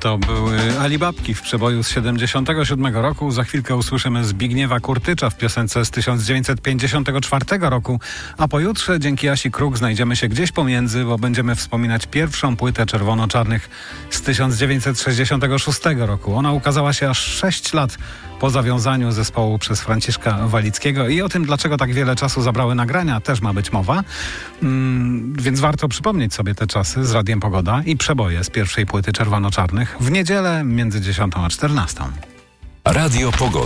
To były Alibabki w przeboju z 77 roku. Za chwilkę usłyszymy Zbigniewa Kurtycza w piosence z 1954 roku. A pojutrze dzięki Asi Kruk znajdziemy się gdzieś pomiędzy, bo będziemy wspominać pierwszą płytę Czerwono-Czarnych z 1966 roku. Ona ukazała się aż 6 lat po zawiązaniu zespołu przez Franciszka Walickiego i o tym, dlaczego tak wiele czasu zabrały nagrania, też ma być mowa. Więc warto przypomnieć sobie te czasy z Radiem Pogoda i przeboje z pierwszej płyty Czerwono-Czarnych w niedzielę między 10 a 14. Radio Pogoda.